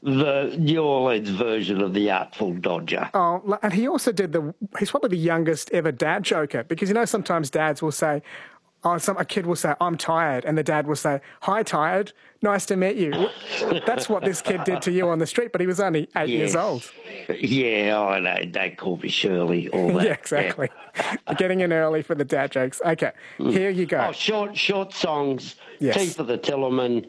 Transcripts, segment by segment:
the New Orleans version of the Artful Dodger. Oh, and he also did he's probably the youngest ever dad joker, because, you know, sometimes dads will say, a kid will say, I'm tired, and the dad will say, hi, tired, nice to meet you. That's what this kid did to you on the street, but he was only 8 years old. Yeah, I know. Don't call me Shirley, all that. Yeah, exactly. You're getting in early for the dad jokes. Okay, here you go. Oh, short songs, Yes. Teeth of the Tillerman,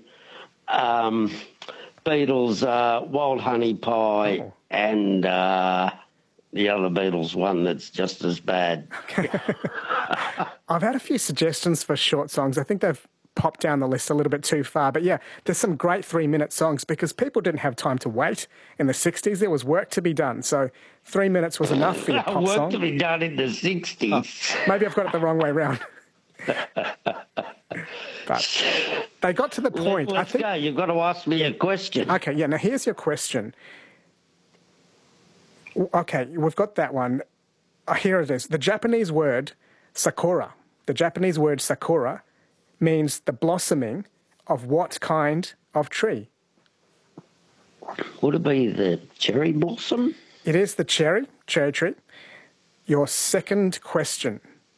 Beatles, Wild Honey Pie, and the other Beatles one that's just as bad. I've had a few suggestions for short songs. I think they've popped down the list a little bit too far. But yeah, there's some great 3-minute songs because people didn't have time to wait in the 60s. There was work to be done. So 3 minutes was enough for your pop work song. to be done in the 60s. Oh, maybe I've got it the wrong way round. But they got to the point. Let's go. You've got to ask me a question. Okay, yeah. Now here's your question. Okay, we've got that one. Here it is. The Japanese word sakura. The Japanese word sakura means the blossoming of what kind of tree? Would it be the cherry blossom? It is the cherry tree. Your second question.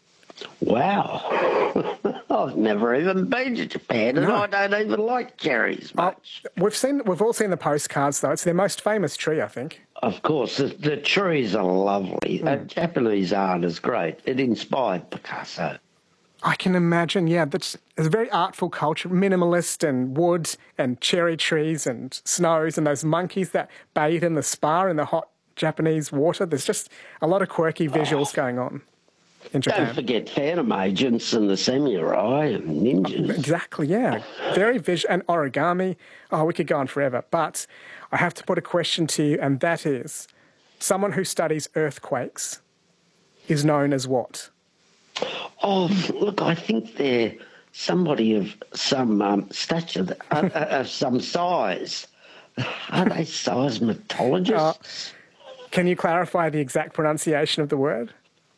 Wow. I've never even been to Japan, and I don't even like cherries much. We've all seen the postcards, though. It's their most famous tree, I think. Of course, the trees are lovely. Japanese art is great. It inspired Picasso. I can imagine, yeah. It's a very artful culture, minimalist and wood and cherry trees and snows and those monkeys that bathe in the spa in the hot Japanese water. There's just a lot of quirky visuals going on in Japan. Don't forget Phantom Agents and the samurai and ninjas. Exactly, yeah. Very visual. And origami. Oh, we could go on forever. But I have to put a question to you, and that is, someone who studies earthquakes is known as what? Oh, look, I think they're somebody of some stature, of some size. Are they seismologists? Can you clarify the exact pronunciation of the word?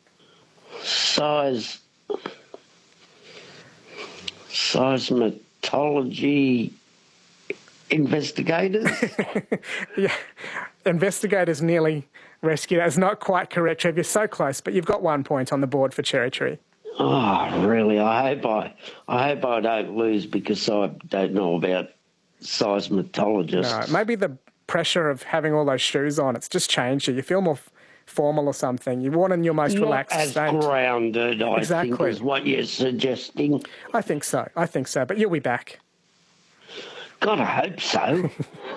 Seismology investigators? Yeah, investigators nearly rescued. That's not quite correct, Trev. You're so close, but you've got 1 point on the board for Cherry Tree. Oh, really? I hope I don't lose because I don't know about seismologists. No, maybe the pressure of having all those shoes on, it's just changed you. You feel more formal or something. You want in your most relaxed state. Not as grounded, I think, is what you're suggesting. I think so. But you'll be back. God, I hope so.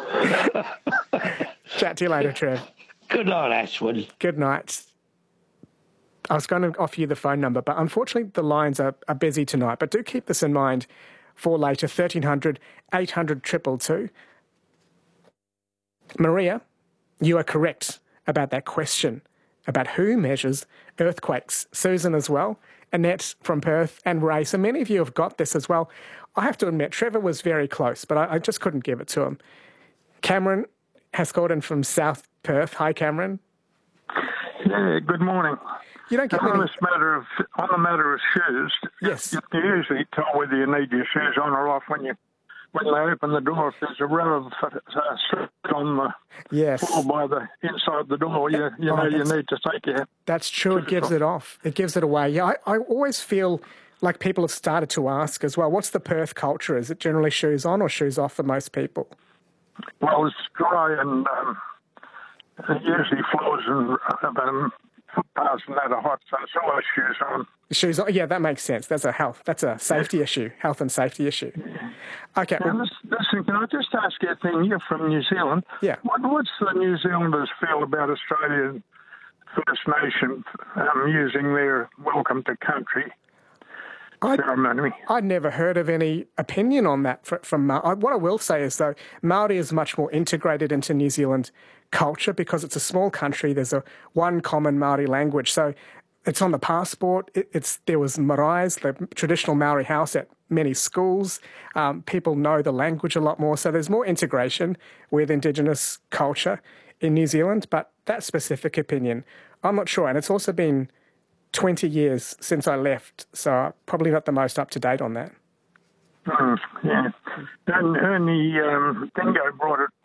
Chat to you later, Trev. Good night, Ashwin. Good night. I was going to offer you the phone number, but unfortunately the lines are busy tonight. But do keep this in mind for later, 1300 800 222. Maria, you are correct about that question about who measures earthquakes. Susan as well, Annette from Perth, and Ray. So many of you have got this as well. I have to admit, Trevor was very close, but I just couldn't give it to him. Cameron has called in from South Perth. Hi, Cameron. Yeah, good morning. You don't get on the matter of shoes. Yes. You usually tell whether you need your shoes on or off when they open the door. If there's a row of slippers on the floor by the inside the door, you know you need to take your. That's true. It gives it off. It gives it away. Yeah, I always feel like people have started to ask as well. What's the Perth culture? Is it generally shoes on or shoes off for most people? Well, it's dry and it usually floors and footpaths and that are hot, so it's always shoes on. Shoes on, yeah, that makes sense. That's a safety issue, health and safety issue. Okay. Now, listen, can I just ask you a thing? You're from New Zealand. Yeah. What's the New Zealanders feel about Australian First Nation using their welcome to country ceremony? I'd never heard of any opinion on that from Maori. What I will say is, though, Maori is much more integrated into New Zealand culture because it's a small country. There's one common Maori language. So it's on the passport. There was marae's, the traditional Maori house at many schools. People know the language a lot more. So there's more integration with Indigenous culture in New Zealand. But that specific opinion, I'm not sure. And it's also been 20 years since I left, so I'm probably not the most up-to-date on that. Yeah. And Ernie Dingo brought it